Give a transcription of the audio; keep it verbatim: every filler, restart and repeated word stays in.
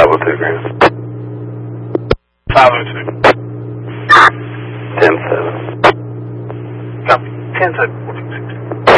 Bravo two grams. five oh two. ten seven. Copy. ten seven.